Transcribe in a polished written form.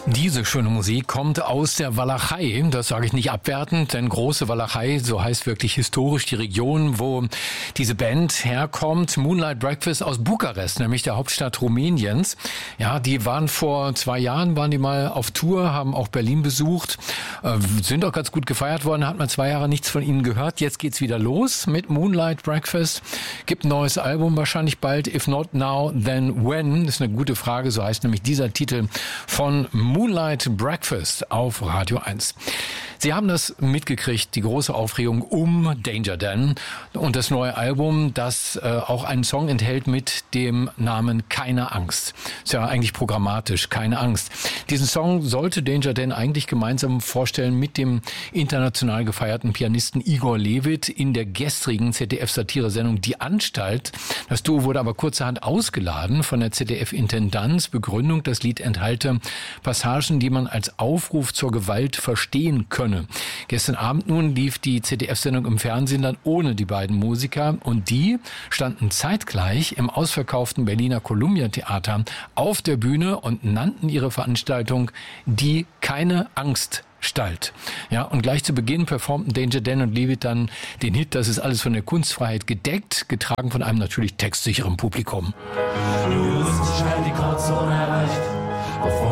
Diese schöne Musik kommt aus der Walachei. Das sage ich nicht abwertend, denn Große Walachei, so heißt wirklich historisch die Region, wo diese Band herkommt. Moonlight Breakfast aus Bukarest, nämlich der Hauptstadt Rumäniens. Ja, die waren vor 2 Jahren, waren die mal auf Tour, haben auch Berlin besucht, sind auch ganz gut gefeiert worden, hat man 2 Jahre nichts von ihnen gehört. Jetzt geht's wieder los mit Moonlight Breakfast. Gibt ein neues Album wahrscheinlich bald. If not now, then when? Das ist eine gute Frage, so heißt nämlich dieser Titel von Moonlight Breakfast auf Radio 1. Sie haben das mitgekriegt, die große Aufregung um Danger Dan und das neue Album, das auch einen Song enthält mit dem Namen Keine Angst. Ist ja eigentlich programmatisch, keine Angst. Diesen Song sollte Danger Dan eigentlich gemeinsam vorstellen mit dem international gefeierten Pianisten Igor Levit in der gestrigen ZDF-Satire-Sendung Die Anstalt. Das Duo wurde aber kurzerhand ausgeladen von der ZDF-Intendanz. Begründung, das Lied enthalte Passagen, die man als Aufruf zur Gewalt verstehen könne. Gestern Abend nun lief die ZDF-Sendung im Fernsehen dann ohne die beiden Musiker und die standen zeitgleich im ausverkauften Berliner Columbia Theater auf der Bühne und nannten ihre Veranstaltung die Keine Angst Stalt. Ja, und gleich zu Beginn performten Danger Dan und Levit dann den Hit Das ist alles von der Kunstfreiheit gedeckt, getragen von einem natürlich textsicheren Publikum. Du bist schnell die Kurzzone erreicht, bevor